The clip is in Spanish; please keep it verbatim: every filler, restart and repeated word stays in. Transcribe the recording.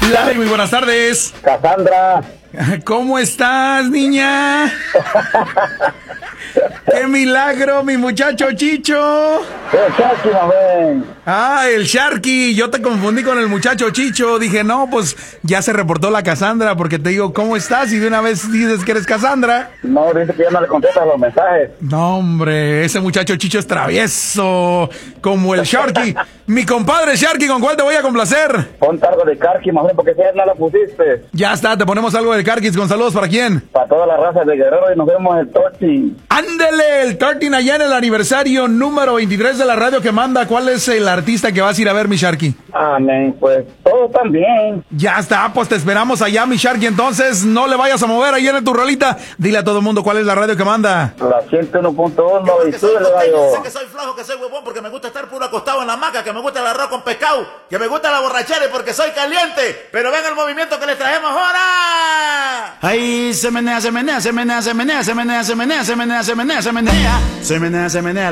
Dale, muy buenas tardes. Cassandra. ¿Cómo estás, niña? ¡Qué milagro, mi muchacho Chicho! El Sharky, mamén. Ah, el Sharky. Yo te confundí con el muchacho Chicho. Dije, no, pues ya se reportó la Cassandra porque te digo, ¿cómo estás? Y de una vez dices que eres Cassandra. No, dice que ya no le contestas los mensajes. No, hombre, ese muchacho Chicho es travieso, como el Sharky. Mi compadre Sharky, ¿con cuál te voy a complacer? Ponte algo de Karki, mamén, porque si ya no lo pusiste. Ya está, te ponemos algo de Karkis con saludos. ¿Para quién? Para toda la raza de Guerrero y nos vemos el Tochi. Ándele, el trece allá en el aniversario número veintitrés de la radio que manda. ¿Cuál es el artista que vas a ir a ver, mi Sharky? Amén, pues todos también. Ya está, pues te esperamos allá, mi Sharky. Entonces, no le vayas a mover ahí en tu rolita. Dile a todo el mundo cuál es la radio que manda. La ciento uno punto uno y Que tú soy le costeño, gallo. sé que soy flojo, que soy huevón, porque me gusta estar puro acostado en la hamaca, que me gusta el arroz con pescado, que me gusta la borrachera y porque soy caliente. Pero ven el movimiento que les traemos ahora. Ahí se menea, se menea, se menea, se menea, se menea, se menea, se menea, se menea, se menea, se menea, se menea.